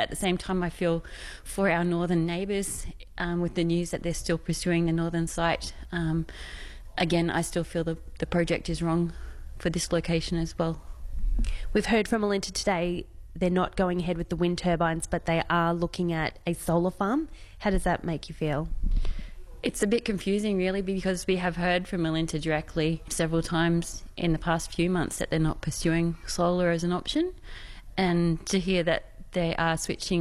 at the same time, I feel for our northern neighbours with the news that they're still pursuing the northern site. Again, I still feel the project is wrong for this location as well. We've heard from Alinta today they're not going ahead with the wind turbines, but they are looking at a solar farm. How does that make you feel? It's a bit confusing, really, because we have heard from Alinta directly several times in the past few months that they're not pursuing solar as an option. And to hear that they are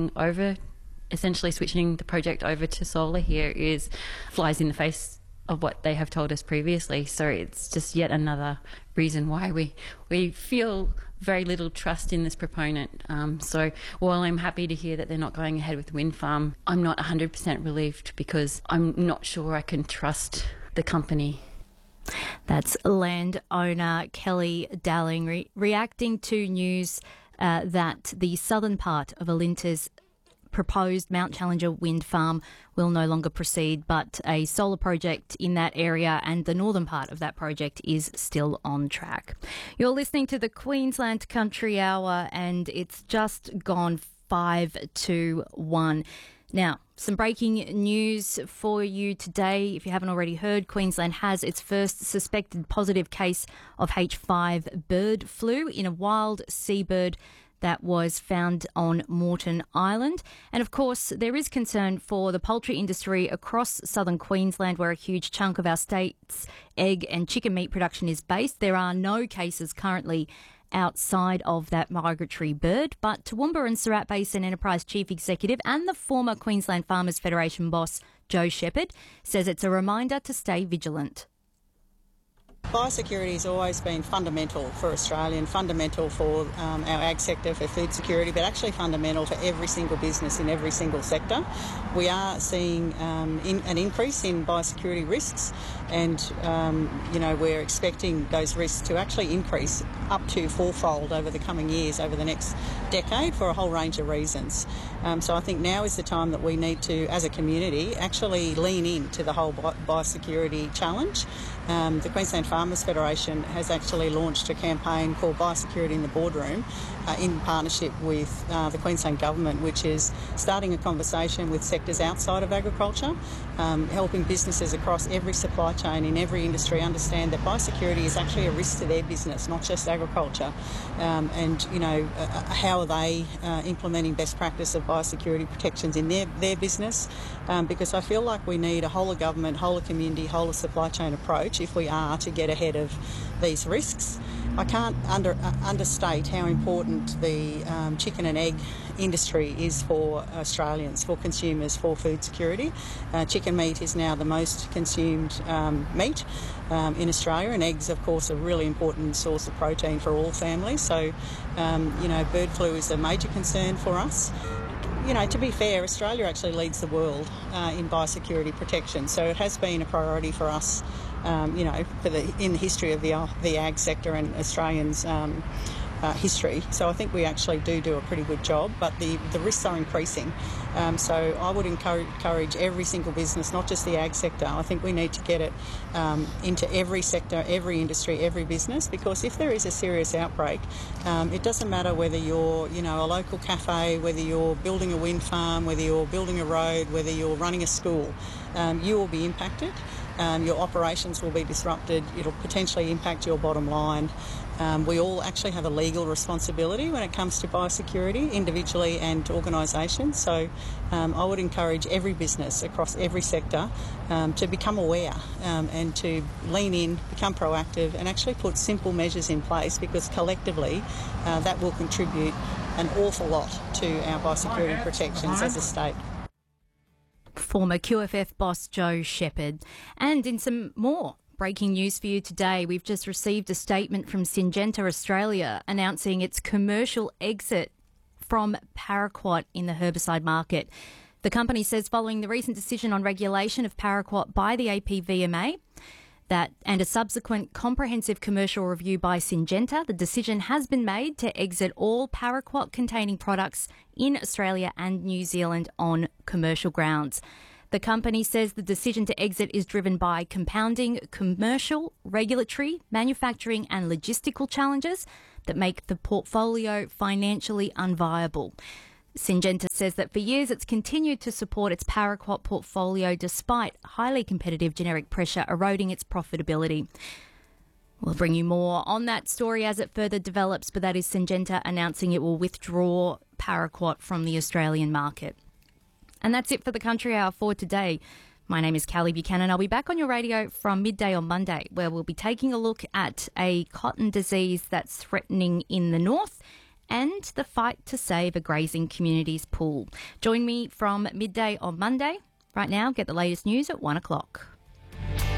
essentially switching the project over to solar here flies in the face of what they have told us previously. So it's just yet another reason why we feel very little trust in this proponent. So while I'm happy to hear that they're not going ahead with the wind farm, I'm not 100% relieved because I'm not sure I can trust the company. That's landowner Kelly Dowling reacting to news that the southern part of Alinta's proposed Mount Challenger wind farm will no longer proceed, but a solar project in that area and the northern part of that project is still on track. You're listening to the Queensland Country Hour and it's just gone 5 to 1. Now, some breaking news for you today. If you haven't already heard, Queensland has its first suspected positive case of H5 bird flu in a wild seabird that was found on Moreton Island. And of course, there is concern for the poultry industry across southern Queensland, where a huge chunk of our state's egg and chicken meat production is based. There are no cases currently outside of that migratory bird, but Toowoomba and Surat Basin Enterprise Chief Executive and the former Queensland Farmers Federation boss, Joe Shepherd, says it's a reminder to stay vigilant. Biosecurity has always been fundamental for Australia and fundamental for our ag sector, for food security, but actually fundamental for every single business in every single sector. We are seeing an increase in biosecurity risks and, we're expecting those risks to actually increase up to fourfold over the coming years, over the next decade, for a whole range of reasons. So I think now is the time that we need to, as a community, actually lean into the whole biosecurity challenge. The Queensland Farmers Federation has actually launched a campaign called Biosecurity in the Boardroom in partnership with the Queensland Government, which is starting a conversation with sectors outside of agriculture, helping businesses across every supply chain in every industry understand that biosecurity is actually a risk to their business, not just agriculture. How are they implementing best practice of biosecurity protections in their business? Because I feel like we need a whole of government, whole of community, whole of supply chain approach if we are to get ahead of these risks. I can't understate how important the chicken and egg industry is for Australians, for consumers, for food security. Chicken meat is now the most consumed meat in Australia, and eggs, of course, are a really important source of protein for all families. So, bird flu is a major concern for us. To be fair, Australia actually leads the world in biosecurity protection, so it has been a priority for us, in the history of the ag sector and Australians' history. So I think we actually do a pretty good job, but the risks are increasing. So I would encourage every single business, not just the ag sector. I think we need to get it into every sector, every industry, every business, because if there is a serious outbreak, it doesn't matter whether you're, a local cafe, whether you're building a wind farm, whether you're building a road, whether you're running a school, you will be impacted. Your operations will be disrupted. It'll potentially impact your bottom line. We all actually have a legal responsibility when it comes to biosecurity, individually and organisations. So I would encourage every business across every sector to become aware and to lean in, become proactive and actually put simple measures in place, because collectively that will contribute an awful lot to our biosecurity protections as a state. Former QFF boss Joe Shepherd. And in some more breaking news for you today, we've just received a statement from Syngenta Australia announcing its commercial exit from paraquat in the herbicide market. The company says following the recent decision on regulation of paraquat by the APVMA, and a subsequent comprehensive commercial review by Syngenta, the decision has been made to exit all paraquat-containing products in Australia and New Zealand on commercial grounds. The company says the decision to exit is driven by compounding commercial, regulatory, manufacturing and logistical challenges that make the portfolio financially unviable. Syngenta says that for years it's continued to support its paraquat portfolio despite highly competitive generic pressure eroding its profitability. We'll bring you more on that story as it further develops, but that is Syngenta announcing it will withdraw paraquat from the Australian market. And that's it for the Country Hour for today. My name is Callie Buchanan. I'll be back on your radio from midday on Monday, where we'll be taking a look at a cotton disease that's threatening in the north and the fight to save a grazing communities pool. Join me from midday on Monday. Right now, get the latest news at 1 o'clock.